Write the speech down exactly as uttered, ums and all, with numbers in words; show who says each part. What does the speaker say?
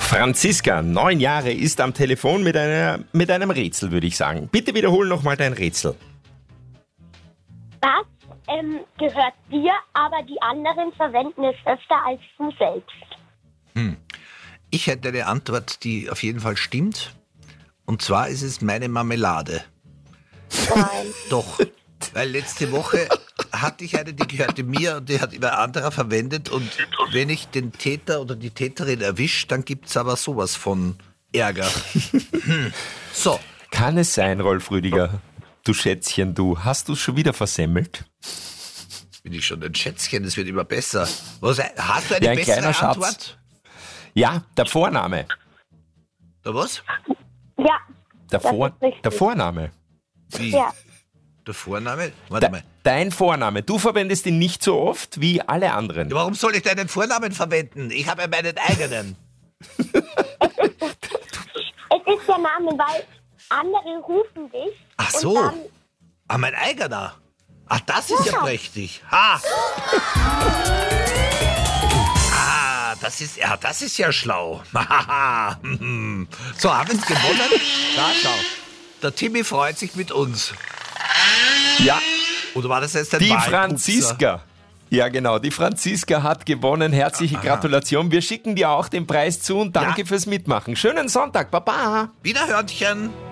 Speaker 1: Franziska, neun Jahre, ist am Telefon mit, einer, mit einem Rätsel, würde ich sagen. Bitte wiederhol nochmal dein Rätsel.
Speaker 2: Das ähm, gehört dir, aber die anderen verwenden es öfter als du selbst.
Speaker 3: Hm. Ich hätte eine Antwort, die auf jeden Fall stimmt. Und zwar ist es meine Marmelade.
Speaker 2: Nein.
Speaker 3: Doch, weil letzte Woche hatte ich eine, die gehörte mir und die hat immer ein anderer verwendet. Und wenn ich den Täter oder die Täterin erwische, dann gibt es aber sowas von Ärger. Hm. So.
Speaker 1: Kann es sein, Rolf Rüdiger, du Schätzchen, du, hast du es schon wieder versemmelt?
Speaker 3: Bin ich schon ein Schätzchen, das wird immer besser. Was, hast du eine
Speaker 1: Ja, ein
Speaker 3: bessere
Speaker 1: kleiner Schatz.
Speaker 3: Antwort?
Speaker 1: Ja, der Vorname.
Speaker 3: Der was?
Speaker 2: Ja.
Speaker 1: Der,
Speaker 2: Das
Speaker 1: Vor
Speaker 2: ist richtig.
Speaker 1: der Vorname.
Speaker 3: Wie?
Speaker 2: Ja.
Speaker 3: Der Vorname? Warte
Speaker 1: De
Speaker 3: mal.
Speaker 1: dein Vorname. Du verwendest ihn nicht so oft wie alle anderen.
Speaker 3: Ja, warum soll ich deinen Vornamen verwenden? Ich habe ja meinen eigenen.
Speaker 2: Es ist der Name, weil andere rufen dich.
Speaker 3: Ach
Speaker 2: und
Speaker 3: so.
Speaker 2: dann,
Speaker 3: Ah, mein eigener. Ach, das ist ja,
Speaker 2: Ja.
Speaker 3: prächtig. Ha! Ah, das ist, ja, das ist ja schlau. So, haben wir es gewonnen? Da, schau. Der Timmy freut sich mit uns.
Speaker 1: Ja,
Speaker 3: Oder war das jetzt ein
Speaker 1: die
Speaker 3: Wahlpupser?
Speaker 1: Franziska. Ja, genau. Die Franziska hat gewonnen. Herzliche Gratulation. Wir schicken dir auch den Preis zu und danke
Speaker 3: Ja.
Speaker 1: fürs Mitmachen. Schönen Sonntag. Baba.
Speaker 3: Wiederhörnchen.